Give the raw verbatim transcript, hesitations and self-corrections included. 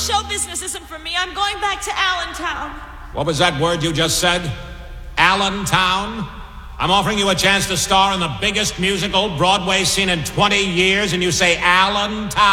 show business isn't for me. I'm going back to Allentown. What was that word you just said? Allentown? I'm offering you a chance to star in the biggest musical Broadway seen in twenty years, and you say Allentown?